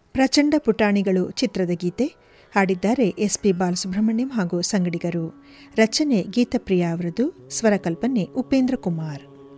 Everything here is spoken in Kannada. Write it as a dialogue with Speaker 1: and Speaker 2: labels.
Speaker 1: ಪ್ರಚಂಡ ಪುಟಾಣಿಗಳು ಚಿತ್ರದ ಗೀತೆ ಹಾಡಿದ್ದಾರೆ ಎಸ್ಪಿ ಬಾಲಸುಬ್ರಹ್ಮಣ್ಯಂ ಹಾಗೂ ಸಂಗಡಿಗರು. ರಚನೆ ಗೀತಪ್ರಿಯ ಅವರದು, ಸ್ವರಕಲ್ಪನೆ ಉಪೇಂದ್ರ ಕುಮಾರ್.